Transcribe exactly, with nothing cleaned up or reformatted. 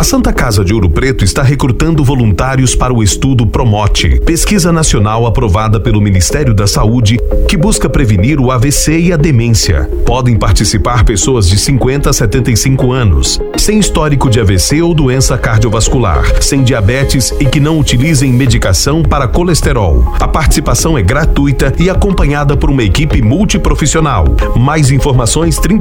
A Santa Casa de Ouro Preto está recrutando voluntários para o estudo Promote, pesquisa nacional aprovada pelo Ministério da Saúde, que busca prevenir o A V C e a demência. Podem participar pessoas de cinquenta a setenta e cinco anos, sem histórico de A V C ou doença cardiovascular, sem diabetes e que não utilizem medicação para colesterol. A participação é gratuita e acompanhada por uma equipe multiprofissional. Mais informações trinta